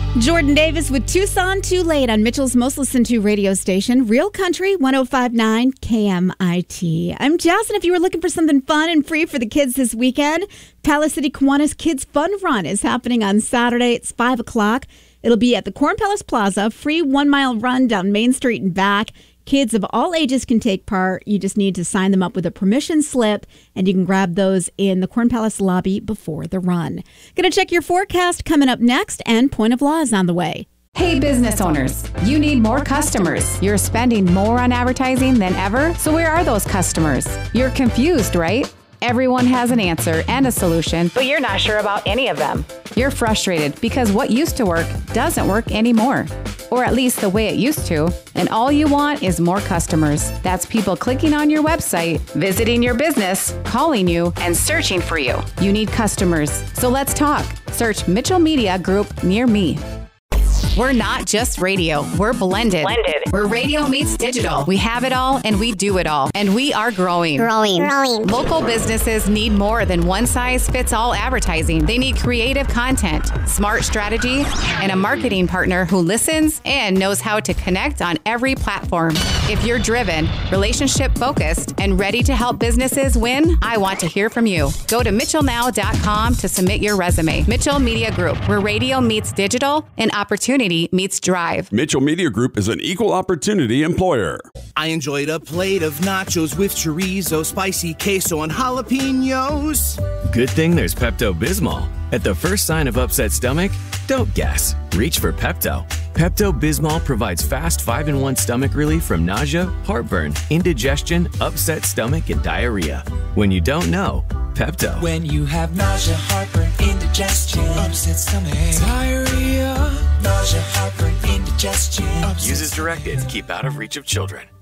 Jordan Davis with Tucson Too Late on Mitchell's most listened to radio station, Real Country 105.9 KMIT. I'm Jess, and if you were looking for something fun and free for the kids this weekend, Palace City Kiwanis Kids Fun Run is happening on Saturday. It's 5 o'clock. It'll be at the Corn Palace Plaza, free 1-mile run down Main Street and back. Kids of all ages can take part. You just need to sign them up with a permission slip, and you can grab those in the Corn Palace lobby before the run. Going to check your forecast coming up next, and Point of Law is on the way. Hey, business owners, you need more customers. You're spending more on advertising than ever, so where are those customers? You're confused, right? Everyone has an answer and a solution, but you're not sure about any of them. You're frustrated because what used to work doesn't work anymore, or at least the way it used to, and all you want is more customers. That's people clicking on your website, visiting your business, calling you, and searching for you. You need customers, so let's talk. Search Mitchell Media Group near me. We're not just radio. We're blended. We're radio meets digital. We have it all and we do it all. And we are growing. Local businesses need more than one-size-fits-all advertising. They need creative content, smart strategy, and a marketing partner who listens and knows how to connect on every platform. If you're driven, relationship-focused, and ready to help businesses win, I want to hear from you. Go to mitchellnow.com to submit your resume. Mitchell Media Group, where radio meets digital and opportunity meets drive. Mitchell Media Group is an equal opportunity employer. I enjoyed a plate of nachos with chorizo, spicy queso, and jalapenos. Good thing there's Pepto-Bismol. At the first sign of upset stomach, don't guess. Reach for Pepto. Pepto-Bismol provides fast 5-in-1 stomach relief from nausea, heartburn, indigestion, upset stomach, and diarrhea. When you don't know, Pepto. When you have nausea, heartburn, indigestion, upset stomach, diarrhea, nausea, heartburn, indigestion. Use as directed. Keep out of reach of children.